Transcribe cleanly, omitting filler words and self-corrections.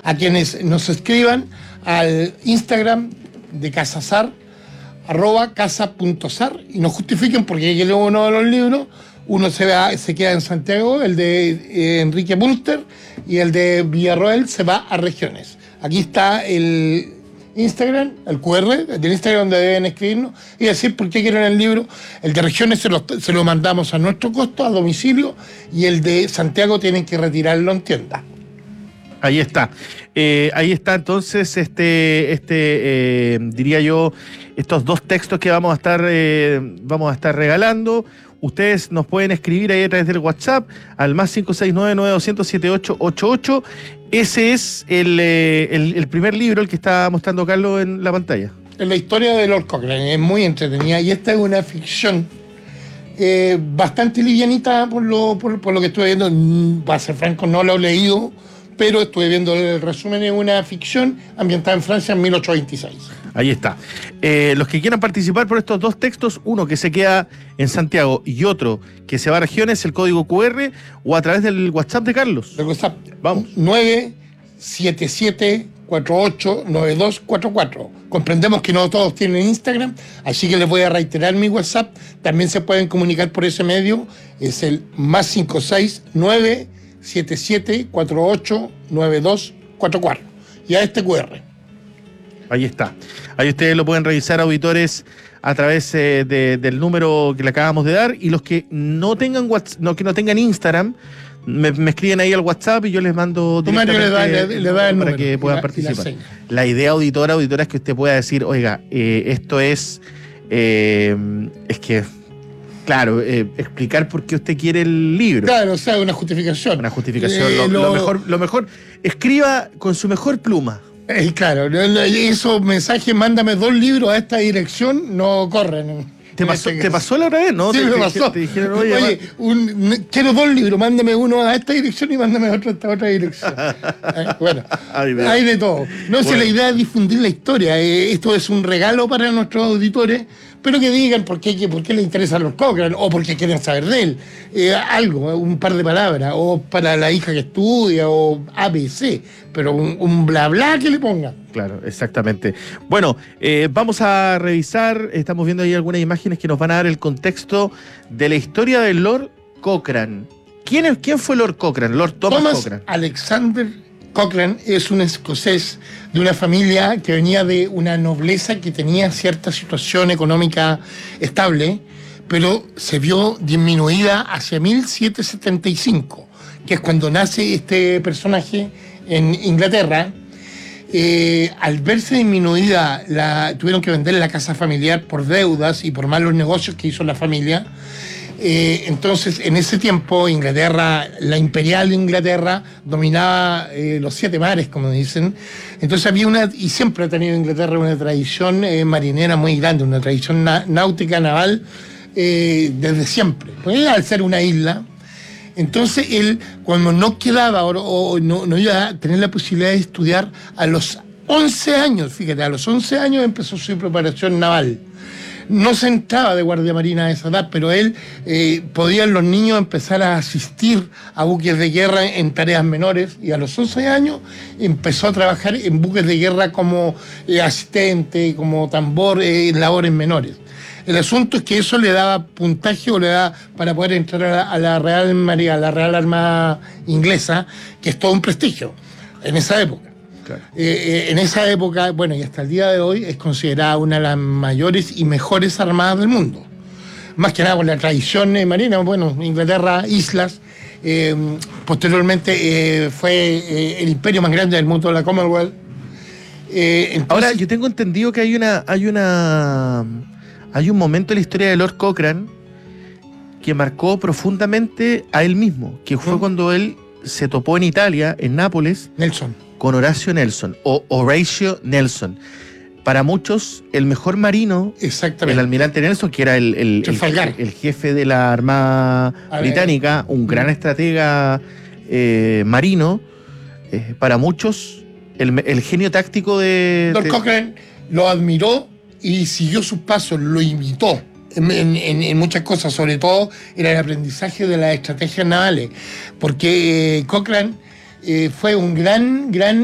A quienes nos escriban al Instagram de Casazar, @casa.sar, y nos justifiquen porque ya leo uno de los libros. Uno se queda en Santiago, el de Enrique Munster, y el de Villarroel se va a Regiones. Aquí está el Instagram, el QR del Instagram donde deben escribirnos y decir por qué quieren el libro. El de Regiones se lo mandamos a nuestro costo, a domicilio, y el de Santiago tienen que retirarlo en tienda. Ahí está. Ahí está entonces diría yo, estos dos textos que vamos a estar regalando. Ustedes nos pueden escribir ahí a través del WhatsApp al más 569-9200-7888. Ese es el primer libro, el que está mostrando Carlos en la pantalla. Es la historia de Lord Cochrane, es muy entretenida y esta es una ficción bastante livianita por lo que estuve viendo. Para ser franco, no lo he leído, pero estuve viendo el resumen. De una ficción ambientada en Francia en 1826. Ahí está. Los que quieran participar por estos dos textos, uno que se queda en Santiago y otro que se va a Regiones, el código QR, o a través del WhatsApp de Carlos. El WhatsApp, vamos. 977-489244. Comprendemos que no todos tienen Instagram, así que les voy a reiterar mi WhatsApp. También se pueden comunicar por ese medio. Es el más 569-7748-9244. Y a este QR. Ahí está. Ahí ustedes lo pueden revisar, auditores, a través del número que le acabamos de dar. Y los que no tengan que no tengan Instagram, me escriben ahí al WhatsApp y yo les mando directamente le da el para número, que puedan participar. La idea, auditora, es que usted pueda decir, oiga, esto es que, claro, explicar por qué usted quiere el libro. Claro, o sea, una justificación. Una justificación. Lo mejor, escriba con su mejor pluma. Claro, esos mensajes, mándame 2 libros a esta dirección, no corren. ¿Te pasó la otra vez, no? Sí, me pasó. Te dijeron, oye, quiero 2 libros, mándame uno a esta dirección y mándame otro a esta otra dirección. Bueno, hay de todo. No sé, la idea es difundir la historia. Esto es un regalo para nuestros auditores, pero que digan por qué les interesan los Cochrane, o por qué quieren saber de él. Algo, un par de palabras, o para la hija que estudia, o ABC, pero un bla bla que le pongan. Claro, exactamente. Bueno, vamos a revisar, estamos viendo ahí algunas imágenes que nos van a dar el contexto de la historia de Lord Cochrane. ¿Quién fue Lord Cochrane? Lord Thomas Cochrane. Alexander Cochrane es un escocés de una familia que venía de una nobleza que tenía cierta situación económica estable, pero se vio disminuida hacia 1775, que es cuando nace este personaje en Inglaterra. Al verse disminuida, tuvieron que vender la casa familiar por deudas y por malos negocios que hizo la familia. Entonces, en ese tiempo, Inglaterra, la imperial Inglaterra, dominaba los 7 mares, como dicen. Entonces y siempre ha tenido Inglaterra una tradición marinera muy grande, una tradición náutica, naval, desde siempre. Pues, al ser una isla. Entonces él, cuando no quedaba o no iba a tener la posibilidad de estudiar, a los 11 años, fíjate, a los 11 años empezó su preparación naval. No se entraba de guardia marina a esa edad, pero él podían los niños empezar a asistir a buques de guerra en tareas menores, y a los 11 años empezó a trabajar en buques de guerra como asistente, como tambor, en labores menores. El asunto es que eso le daba puntaje o le da para poder entrar a la Real Marina, a la Real Armada Inglesa, que es todo un prestigio en esa época. Claro. En esa época, bueno, y hasta el día de hoy, es considerada una de las mayores y mejores armadas del mundo. Más que nada por la tradición marina. Bueno, Inglaterra, islas. Posteriormente fue el imperio más grande del mundo, la Commonwealth. Entonces, ahora, yo tengo entendido que hay un momento en la historia de Lord Cochrane que marcó profundamente a él mismo, que fue cuando él se topó en Italia, en Nápoles, con Horatio Nelson, o Horatio Nelson. Para muchos, el mejor marino, el almirante Nelson, que era el jefe de la Armada Británica, un gran estratega marino, para muchos, el genio táctico de... Lord Cochrane lo admiró y siguió sus pasos, lo imitó en muchas cosas, sobre todo en el aprendizaje de las estrategias navales, porque Cochrane fue un gran